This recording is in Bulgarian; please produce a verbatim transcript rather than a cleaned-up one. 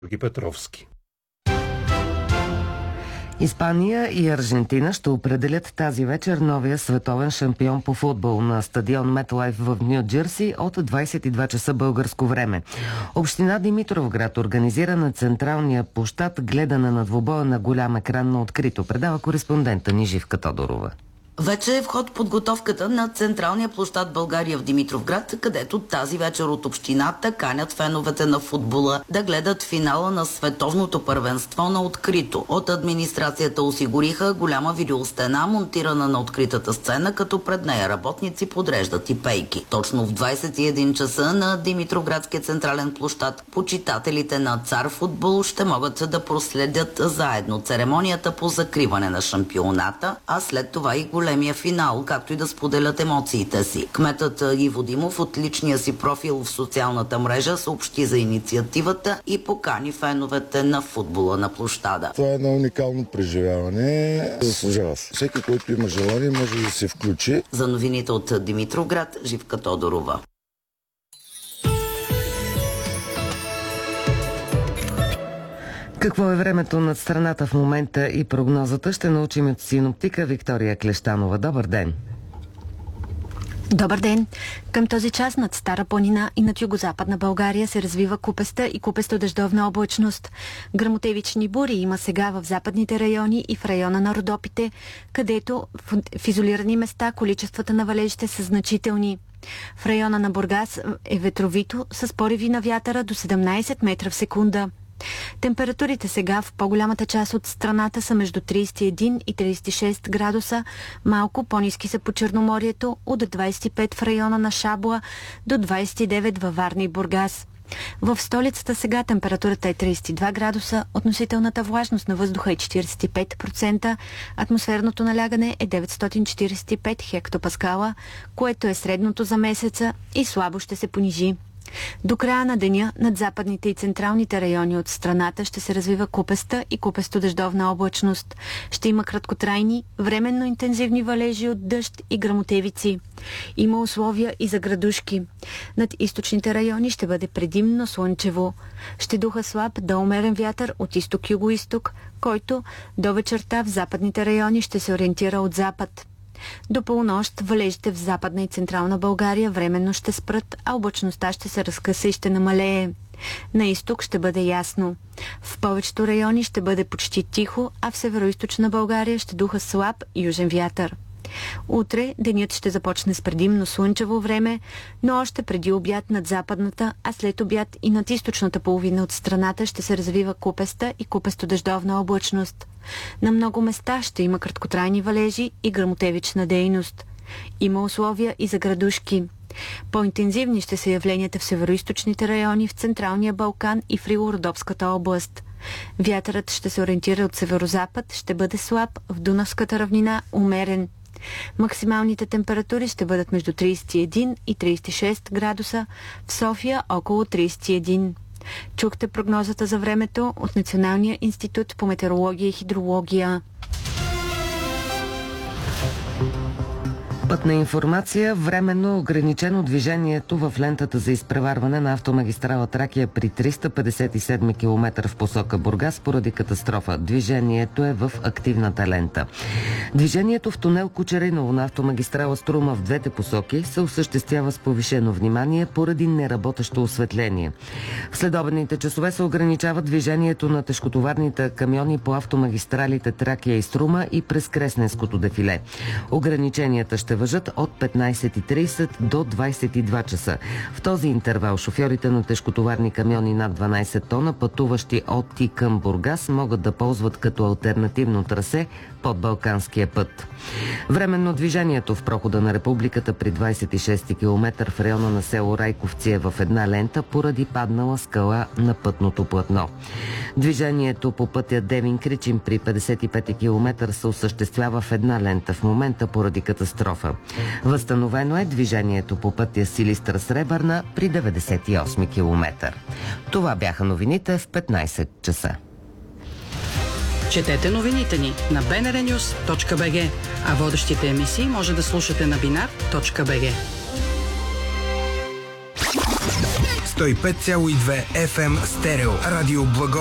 Георги Петровски. Испания и Аржентина ще определят тази вечер новия световен шампион по футбол на стадион Метлайф в Ню Джерси от двадесет и два часа българско време. Община Димитровград организира на централния площад гледане на двубоя на голям екран на открито. Предава кореспондента ни Живка Тодорова. Вече е в ход подготовката на централния площад България в Димитровград, където тази вечер от общината канят феновете на футбола да гледат финала на световното първенство на открито. От администрацията осигуриха голяма видеостена, монтирана на откритата сцена, като пред нея работници подреждат и пейки. Точно в двадесет и един часа на Димитровградския централен площад почитателите на Цар футбол ще могат да проследят заедно церемонията по закриване на шампионата, а след това и големия финал, както и да споделят емоциите си. Кметът Иво Димов от личния си профил в социалната мрежа съобщи за инициативата и покани феновете на футбола на площада. Това е едно уникално преживяване. Заслужава се. Всеки, който има желание, може да се включи. За новините от Димитровград, Живка Тодорова. Какво е времето над страната в момента и прогнозата ще научим от синоптика Виктория Клещанова. Добър ден! Добър ден! Към този час над Стара планина и над югозападна България се развива купеста и купесто-дъждовна облачност. Гръмотевични бури има сега в западните райони и в района на Родопите, където в изолирани места количествата на валежите са значителни. В района на Бургас е ветровито с пориви на вятъра до седемнадесет метра в секунда. Температурите сега в по-голямата част от страната са между тридесет и един и тридесет и шест градуса, малко по-ниски са по Черноморието, от двадесет и пет в района на Шабла до двадесет и девет във Варна и Бургас. В столицата сега температурата е тридесет и два градуса, относителната влажност на въздуха е четиридесет и пет процента, атмосферното налягане е деветстотин четиридесет и пет хектопаскала, което е средното за месеца и слабо ще се понижи. До края на деня над западните и централните райони от страната ще се развива купеста и купесто-дъждовна облачност. Ще има краткотрайни, временно интензивни валежи от дъжд и гръмотевици. Има условия и за градушки. Над източните райони ще бъде предимно слънчево. Ще духа слаб до умерен вятър от изток-юго-исток, който до вечерта в западните райони ще се ориентира от запад. До полунощ валежите в Западна и Централна България временно ще спрат, а облачността ще се разкъса и ще намалее. На изток ще бъде ясно. В повечето райони ще бъде почти тихо, а в Североизточна България ще духа слаб южен вятър. Утре денят ще започне с предимно слънчево време, но още преди обяд над западната, а след обяд и над източната половина от страната ще се развива купеста и купесто-дъждовна облачност. На много места ще има краткотрайни валежи и гръмотевична дейност. Има условия и за градушки. По-интензивни ще са явленията в североизточните райони, в Централния Балкан и в Рило-Родопската област. Вятърът ще се ориентира от северозапад, ще бъде слаб, в Дунавската равнина умерен. Максималните температури ще бъдат между тридесет и един и тридесет и шест градуса, в София около тридесет и един. Чухте прогнозата за времето от Националния институт по метеорология и хидрология. Пътна информация. Временно ограничено движението в лентата за изпреварване на автомагистрала Тракия при триста петдесет и седми километър в посока Бургас поради катастрофа. Движението е в активната лента. Движението в тунел Кучериново на автомагистрала Струма в двете посоки се осъществява с повишено внимание поради неработещо осветление. В следобедните часове се ограничава движението на тежкотоварните камиони по автомагистралите Тракия и Струма и през Кресненското дефиле. Ограниченията ще въжат от петнадесет и тридесет до двадесет и два часа. В този интервал шофьорите на тежкотоварни камиони над дванадесет тона, пътуващи от и към Бургас, могат да ползват като алтернативно трасе под Балканския път. Временно движението в прохода на Републиката при двадесет и шести километър в района на село Райковци е в една лента поради паднала скала на пътното платно. Движението по пътя Девин Кричим при петдесет и пети километър се осъществява в една лента в момента поради катастрофа. Възстановено е движението по пътя Силистра Сребърна при деветдесет и осми километър. Това бяха новините в петнадесет часа. Четете новините ни на би ен ар нюз точка би джи, а водещите емисии може да слушате на бинар точка би джи. сто и пет цяло и две еф ем стерео. Радио Благо